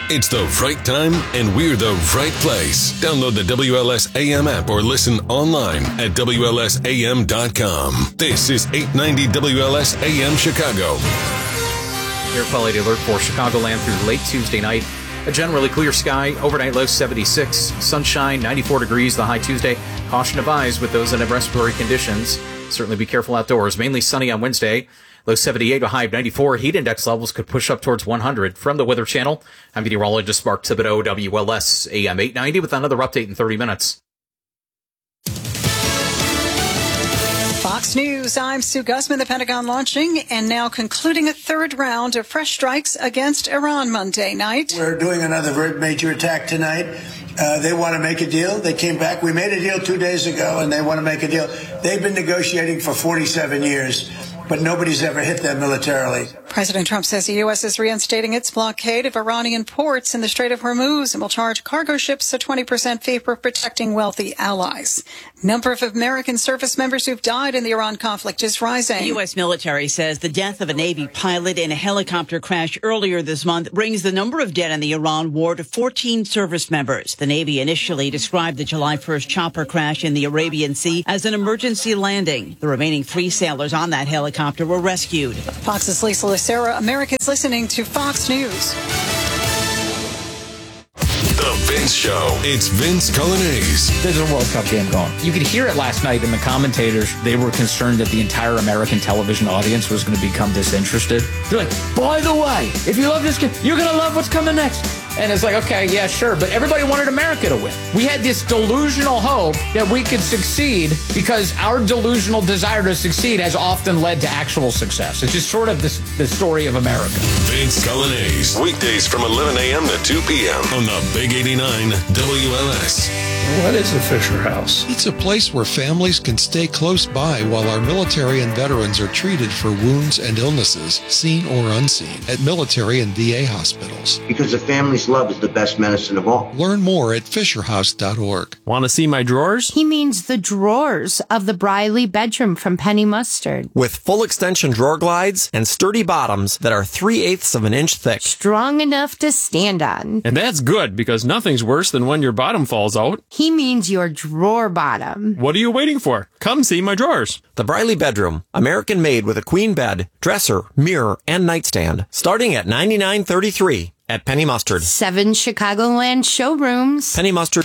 It's the right time, and we're the right place. Download the WLS AM app or listen online at WLSAM.com. This is 890 WLS AM Chicago. Air quality alert for Chicagoland through late Tuesday night. A generally clear sky, overnight low 76, sunshine 94 degrees, the high Tuesday. Caution advised with those that have respiratory conditions. Certainly be careful outdoors. Mainly sunny on Wednesday. Low 78, a high of 94. Heat index levels could push up towards 100. From the Weather Channel, I'm meteorologist Mark Thibodeau, WLS AM 890 with another update in 30 minutes. Fox News, I'm Sue Guzman. The Pentagon launching and now concluding a third round of fresh strikes against Iran Monday night. We're doing another very major attack tonight. They want to make a deal. They came back. We made a deal 2 days ago, and they want to make a deal. They've been negotiating for 47 years, but nobody's ever hit them militarily. President Trump says the U.S. is reinstating its blockade of Iranian ports in the Strait of Hormuz and will charge cargo ships a 20% fee for protecting wealthy allies. Number of American service members who've died in the Iran conflict is rising. The U.S. military says the death of a Navy pilot in a helicopter crash earlier this month brings the number of dead in the Iran war to 14 service members. The Navy initially described the July 1st chopper crash in the Arabian Sea as an emergency landing. The remaining 3 sailors on that helicopter were rescued. Fox's Lisa Lucera, Americans listening to Fox News. The Vince Show. It's Vince Coglianese. There's a World Cup game going. You could hear it last night in the commentators. They were concerned that the entire American television audience was going to become disinterested. They're like, by the way, if you love this game, you're going to love what's coming next. And it's like, okay, yeah, sure. But everybody wanted America to win. We had this delusional hope that we could succeed because our delusional desire to succeed has often led to actual success. It's just sort of the story of America. Vince Coglianese. Weekdays from 11 a.m. to 2 p.m. on the Big 89 WLS. What is a Fisher House? It's a place where families can stay close by while our military and veterans are treated for wounds and illnesses, seen or unseen, at military and VA hospitals. Because the family's love is the best medicine of all. Learn more at FisherHouse.org. Want to see my drawers? He means the drawers of the Briley bedroom from Penny Mustard. With full extension drawer glides and sturdy bottoms that are 3/8 of an inch thick. Strong enough to stand on. And that's good, because nothing's worse than when your bottom falls out. He means your drawer bottom. What are you waiting for? Come see my drawers. The Briley bedroom, American made with a queen bed, dresser, mirror, and nightstand, starting at $99.33 at Penny Mustard. 7 Chicagoland showrooms. Penny Mustard.